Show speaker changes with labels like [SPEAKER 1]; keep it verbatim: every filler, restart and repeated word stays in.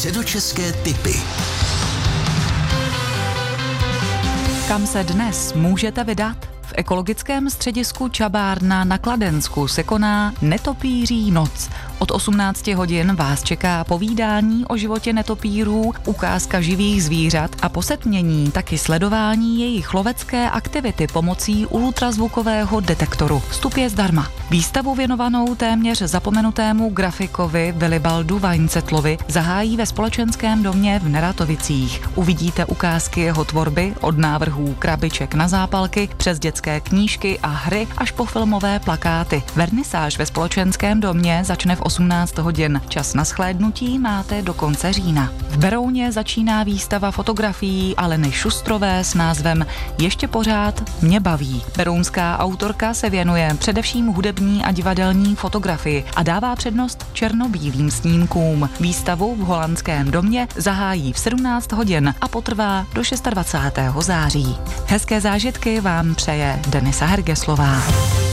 [SPEAKER 1] Středočeské tipy.
[SPEAKER 2] Kam se dnes můžete vydat? V ekologickém středisku Čabárna na Kladensku se koná Netopíří noc. Od osmnácti hodin vás čeká povídání o životě netopírů, ukázka živých zvířat a po setmění taky sledování jejich lovecké aktivity pomocí ultrazvukového detektoru. Vstup je zdarma. Výstavu věnovanou téměř zapomenutému grafikovi Vilibaldu Weinzettlovi zahájí ve Společenském domě v Neratovicích. Uvidíte ukázky jeho tvorby od návrhů krabiček na zápalky přes dětské knížky a hry až po filmové plakáty. Vernisáž ve Společenském domě začne v osmnáct hodin. Čas na shlédnutí máte do konce října. V Berouně začíná výstava fotografií Aleny Šustrové s názvem Ještě pořád mě baví. Berounská autorka se věnuje především hudební a divadelní fotografii a dává přednost černobílým snímkům. Výstavu v Holandském domě zahájí v sedmnáct hodin a potrvá do dvacátého šestého září. Hezké zážitky vám přeje Denisa Hergeslová.